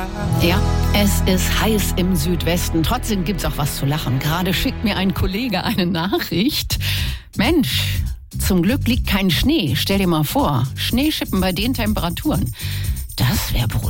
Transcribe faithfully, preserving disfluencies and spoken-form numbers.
Ja, es ist heiß im Südwesten. Trotzdem gibt's auch was zu lachen. Gerade schickt mir ein Kollege eine Nachricht. Mensch, zum Glück liegt kein Schnee. Stell dir mal vor, Schneeschippen bei den Temperaturen. Das wäre beruhigend.